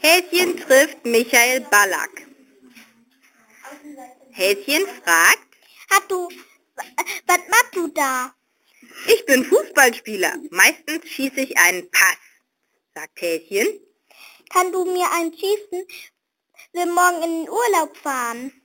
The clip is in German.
Häschen trifft Michael Ballack. Häschen fragt: Was machst du da? Ich bin Fußballspieler. Meistens schieße ich einen Pass, sagt Häschen. Kann du mir einen schießen? Wir morgen in den Urlaub fahren.